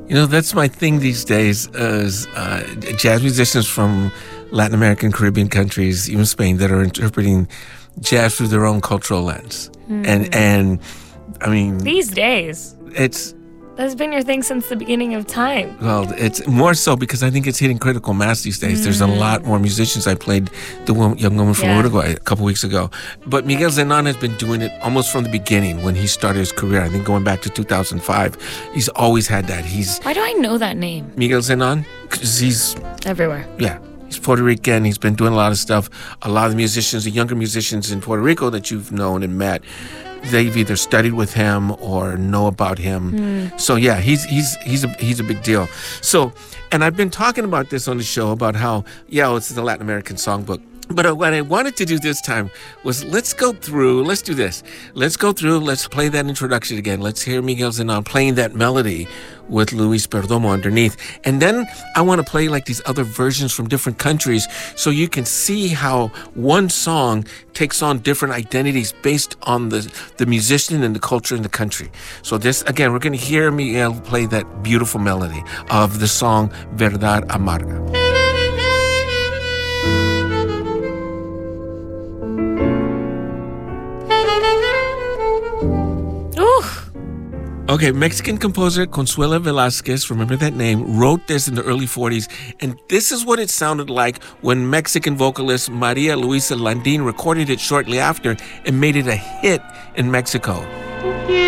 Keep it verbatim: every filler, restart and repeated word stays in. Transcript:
You know, that's my thing these days is uh, jazz musicians from Latin American, Caribbean countries, even Spain, that are interpreting jazz through their own cultural lens. Mm. And, and I mean... These days. It's... That's been your thing since the beginning of time. Well, it's more so because I think it's hitting critical mass these days. Mm. There's a lot more musicians. I played the one, young woman from yeah. Uruguay a couple weeks ago. But Miguel Zenón has been doing it almost from the beginning when he started his career. I think going back to two thousand five. He's always had that. He's Why do I know that name? Miguel Zenón? Because he's... Everywhere. Yeah. He's Puerto Rican. He's been doing a lot of stuff. A lot of the musicians, the younger musicians in Puerto Rico that you've known and met, they've either studied with him or know about him. Mm. So yeah, he's he's he's a he's a big deal. So, and I've been talking about this on the show about how yeah, it's the Latin American songbook. But what I wanted to do this time was let's go through, let's do this. Let's go through, let's play that introduction again. Let's hear Miguel Zenón playing that melody with Luis Perdomo underneath. And then I want to play like these other versions from different countries so you can see how one song takes on different identities based on the, the musician and the culture in the country. So this, again, we're going to hear Miguel play that beautiful melody of the song Verdad Amarga. Okay, Mexican composer Consuelo Velázquez, remember that name, wrote this in the early forties, and this is what it sounded like when Mexican vocalist Maria Luisa Landin recorded it shortly after and made it a hit in Mexico.